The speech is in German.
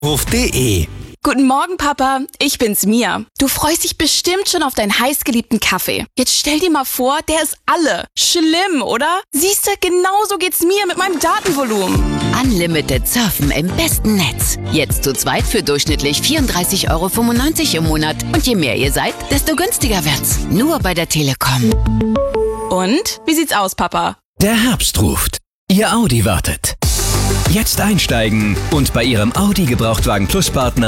Ruf.de. Guten Morgen, Papa. Ich bin's, Mia. Du freust dich bestimmt schon auf deinen heißgeliebten Kaffee. Jetzt stell dir mal vor, der ist alle. Schlimm, oder? Siehste, genauso geht's mir mit meinem Datenvolumen. Unlimited Surfen im besten Netz. Jetzt zu zweit für durchschnittlich 34,95 € im Monat. Und je mehr ihr seid, desto günstiger wird's. Nur bei der Telekom. Und? Wie sieht's aus, Papa? Der Herbst ruft. Ihr Audi wartet. Jetzt einsteigen und bei Ihrem Audi Gebrauchtwagen Plus Partner